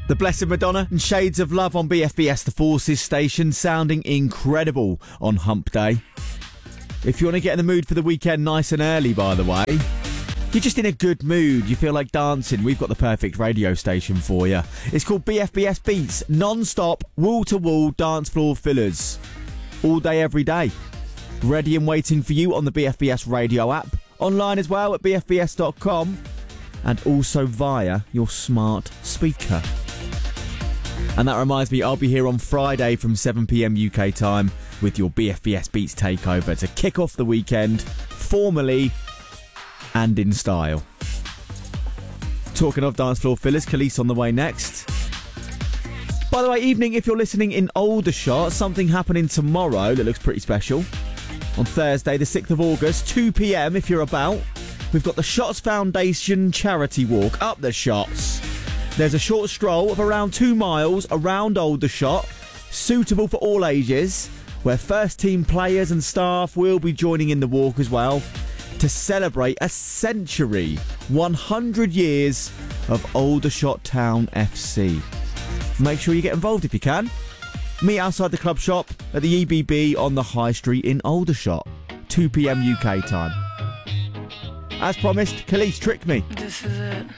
The Blessed Madonna and Shades of Love on BFBS, the Forces station, sounding incredible on Hump Day. If you want to get in the mood for the weekend nice and early, by the way, you're just in a good mood, you feel like dancing, we've got the perfect radio station for you. It's called BFBS Beats, non-stop, wall-to-wall dance floor fillers. All day, every day. Ready and waiting for you on the BFBS radio app, online as well at bfbs.com, and also via your smart speaker. And that reminds me, I'll be here on Friday from 7pm UK time with your BFBS Beats takeover to kick off the weekend, formally and in style. Talking of dance floor fillers, Khalees on the way next. By the way, evening, if you're listening in Aldershot, something happening tomorrow that looks pretty special. On Thursday, the 6th of August, 2pm if you're about, we've got the Shots Foundation charity walk up the Shots. There's a short stroll of around 2 miles around Aldershot, suitable for all ages, where first team players and staff will be joining in the walk as well to celebrate a century, 100 years of Aldershot Town FC. Make sure you get involved if you can. Meet outside the club shop at the EBB on the High Street in Aldershot, 2pm UK time. As promised, Khalees, Trick Me. This is it.